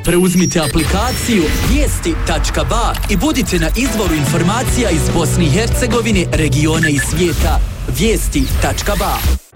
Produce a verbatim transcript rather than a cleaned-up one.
Preuzmite aplikaciju vijesti tačka ba i budite na izvoru informacija iz Bosne i Hercegovine, regiona i svijeta. vijesti tačka ba